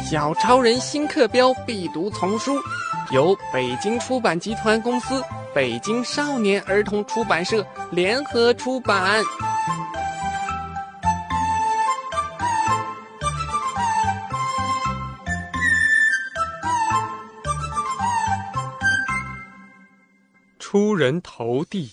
小超人新课标必读丛书，由北京出版集团公司、北京少年儿童出版社联合出版。出人头地。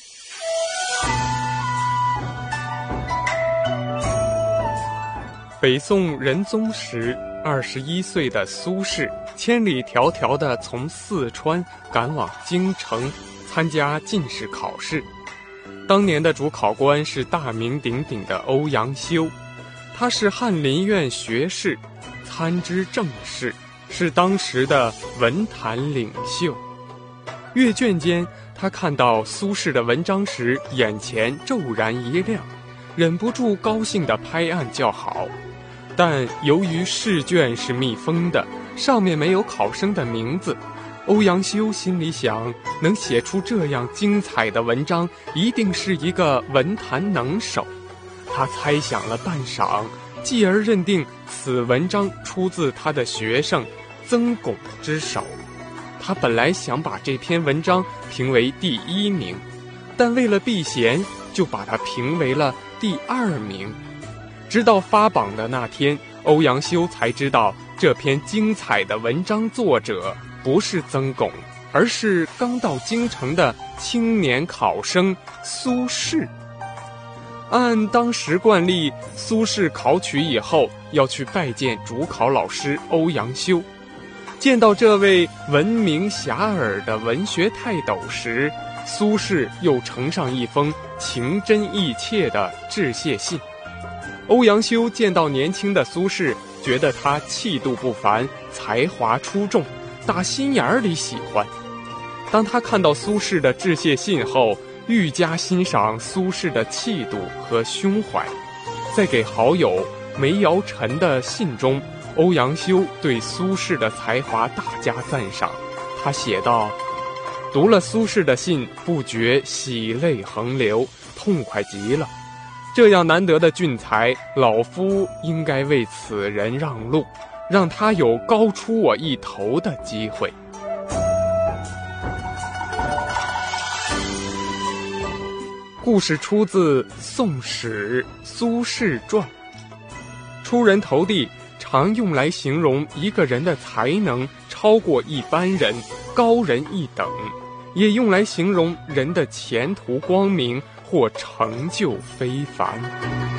北宋仁宗时，21岁的苏轼千里迢迢地从四川赶往京城参加进士考试。当年的主考官是大名鼎鼎的欧阳修，他是翰林院学士，参知政事，是当时的文坛领袖。阅卷间，他看到苏轼的文章时，眼前骤然一亮，忍不住高兴地拍案叫好。但由于试卷是密封的，上面没有考生的名字，欧阳修心里想，能写出这样精彩的文章，一定是一个文坛能手。他猜想了半晌，继而认定此文章出自他的学生曾巩之手。他本来想把这篇文章评为第1名，但为了避嫌，就把它评为了第2名。直到发榜的那天，欧阳修才知道这篇精彩的文章作者不是曾巩，而是刚到京城的青年考生苏轼。按当时惯例，苏轼考取以后要去拜见主考老师欧阳修。见到这位闻名遐迩的文学泰斗时，苏轼又呈上一封情真意切的致谢信。欧阳修见到年轻的苏轼，觉得他气度不凡，才华出众，打心眼里喜欢。当他看到苏轼的致谢信后，愈加欣赏苏轼的气度和胸怀。在给好友梅尧臣的信中，欧阳修对苏轼的才华大加赞赏。他写道：读了苏轼的信，不觉喜泪横流，痛快极了。这样难得的俊才，老夫应该为此人让路，让他有高出我一头的机会。故事出自《宋史·苏轼传》。出人头地常用来形容一个人的才能超过一般人，高人一等，也用来形容人的前途光明或成就非凡。